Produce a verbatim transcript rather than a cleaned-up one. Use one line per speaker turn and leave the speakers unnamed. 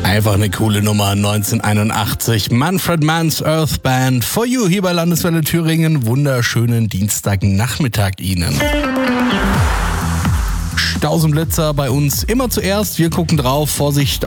Einfach eine coole Nummer, neunzehnhunderteinundachtzig. Manfred Mann's Earth Band, For You hier bei Landeswelle Thüringen. Wunderschönen Dienstagnachmittag Ihnen. Staus und Blitzer bei uns immer zuerst. Wir gucken drauf, Vorsicht